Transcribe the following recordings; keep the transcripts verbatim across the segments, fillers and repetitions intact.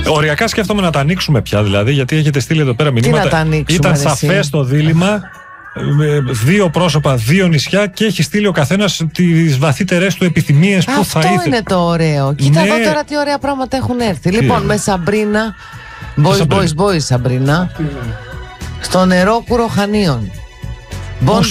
Οριακά σκέφτομαι να τα ανοίξουμε πια, δηλαδή, γιατί έχετε στείλει εδώ πέρα μηνύματα. Ήταν σαφές το δίλημμα. Δύο πρόσωπα, δύο νησιά και έχει στείλει ο καθένας τις βαθύτερες του επιθυμίες που θα ήθελε. Αυτό είναι το ωραίο. Κοίτα ναι. εδώ τώρα τι ωραία πράγματα έχουν έρθει. Τι λοιπόν, με Σαμπρίνα, boys, boys, boys, Σαμπρίνα, στο νερό Κουροχανίων. Bon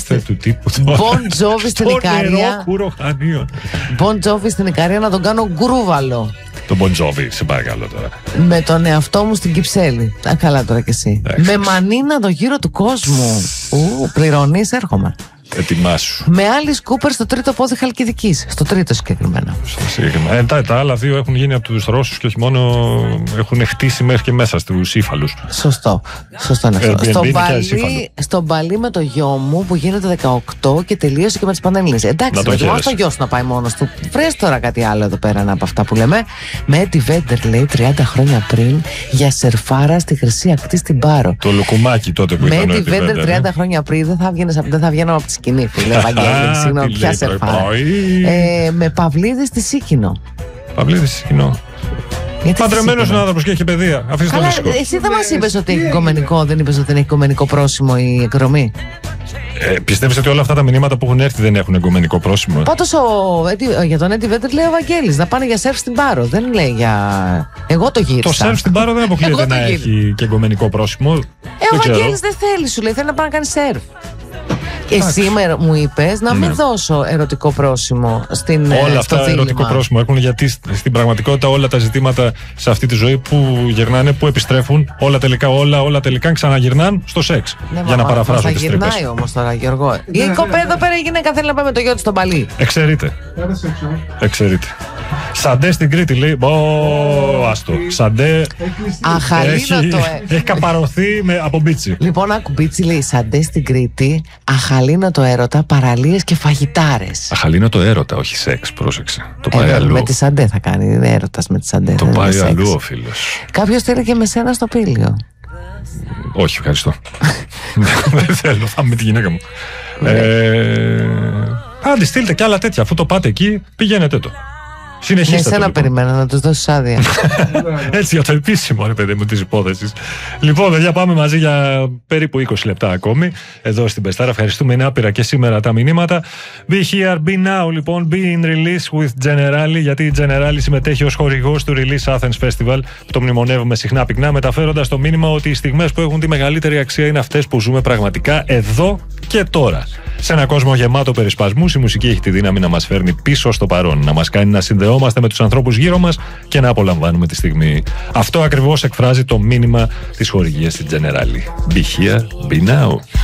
Jovi στην Ικαρία. Bon Jovi στην Ικαρία να τον κάνω γκρούβαλο. Το Bon Jovi, σε παρακαλώ τώρα. Με τον εαυτό μου στην Κυψέλη. Α, καλά τώρα κι εσύ. Άξι. Με Μανίνα το γύρο του κόσμου. Ου, πληρώνεις, έρχομαι. Ετοιμάσου. Με Alice Cooper στο τρίτο πόδι Χαλκιδικής. Στο τρίτο συγκεκριμένα. Ε, τα, τα άλλα δύο έχουν γίνει από τους Ρώσους και όχι μόνο, έχουν χτίσει μέχρι και μέσα στους ύφαλους. Σωστό. Σωστό είναι αυτό. Ε, στο, Μπαλί, στο Μπαλί με το γιο μου που γίνεται δεκαοκτώ και τελείωσε και με τις Πανελλήνιες. Εντάξει, δεν το το γιο σου να πάει μόνος του. Βρες τώρα κάτι άλλο εδώ πέρα από αυτά που λέμε. Με Eddie Vedder λέει τριάντα χρόνια πριν για σερφάρα στη Χρυσή Ακτή στην Πάρο. Το λουκουμάκι τότε που με ήταν. Με Eddie Vedder τριάντα χρόνια πριν δεν θα βγαίνω από τη σκηνή. Φίλε Βαγγέλη, συγγνώμη, πια σερφάρα. Ε, με Παυλίδη στη Σίκινο. Παυλίδη στη Σίκινο. Παντρεμένος είναι άνθρωπος και έχει παιδεία. Αφήστε το ρίσκο. Εσύ δεν μας είπες ότι έχει οικομενικό, δεν είπες ότι δεν έχει οικομενικό πρόσημο η εκδρομή. Ε, πιστεύεις ότι όλα αυτά τα μηνύματα που έχουν έρθει δεν έχουν εγκομενικό πρόσημο? Πάντως για τον Eddie Vedder λέει ο Βαγγέλης να πάνε για σερφ στην Πάρο. Δεν λέει για. Εγώ το γύρισα. Το σερφ στην Πάρο δεν αποκλείεται να έχει και εγκομενικό πρόσημο. Ε, ο Βαγγέλης δεν θέλει, σου λέει, θέλει να πάει να κάνει σερφ. Εσύ μου είπες να μην ναι. δώσω ερωτικό πρόσημο στην όλα αυτά δίλημα. Ερωτικό πρόσημο έχουν, γιατί στην πραγματικότητα όλα τα ζητήματα σε αυτή τη ζωή που γυρνάνε, που επιστρέφουν, όλα τελικά, όλα, όλα τελικά ξαναγυρνάνε στο σεξ. Ναι, για μα, να παραφράσω τις τρύπες. Θα γυρνάει όμως τώρα, Γιώργο. Η κοπέλα εδώ πέρα η γυναίκα θέλει να πάει με το γιο της στον Παλί. Εξαιρείται. Εξαιρείται. Σαντέ στην Κρήτη λέει. Ω, άστο. Σαντέ. Αχαλήνοτο. Έχει καπαρωθεί με, από μπίτσι. Λοιπόν, άκου μπίτσι λέει Σαντέ στην Κρήτη. Αχαλήνοτο έρωτα, παραλίες και φαγητάρες. Αχαλήνοτο έρωτα, όχι σεξ, πρόσεξε. Το πάει ε, αλλού. Με τη Σαντέ θα κάνει. Είναι έρωτας με τη Σαντέ. Το πάει αλλού ο φίλος. Κάποιος θέλει και με σένα στο πήλιο. Όχι, ευχαριστώ. Δεν θέλω, θα με τη γυναίκα μου. Άντε, στείλτε κι άλλα τέτοια. Αφού το πάτε εκεί, πηγαίνετε το. Συνεχίστε. Εσένα λοιπόν. Περιμένα να τους δώσεις άδεια. Έτσι για το επίσημο, ρε παιδί μου, της υπόθεσης. Λοιπόν, παιδιά, πάμε μαζί για περίπου είκοσι λεπτά ακόμη εδώ στην Πεστάρα. Ευχαριστούμε, είναι άπειρα και σήμερα τα μηνύματα. Be here, be now, λοιπόν. Be in release with Generali, γιατί η Generali συμμετέχει ως χορηγός του Release Athens Festival, που το μνημονεύουμε συχνά πυκνά, μεταφέροντας το μήνυμα ότι οι στιγμές που έχουν τη μεγαλύτερη αξία είναι αυτές που ζούμε πραγματικά εδώ και τώρα. Σε ένα κόσμο γεμάτο περισπασμούς, η μουσική έχει τη δύναμη να μας φέρνει πίσω στο παρόν, να μας κάνει να συνδεόμαστε με τους ανθρώπους γύρω μας και να απολαμβάνουμε τη στιγμή. Αυτό ακριβώς εκφράζει το μήνυμα της χορηγίας στην Generali. Be here, be now.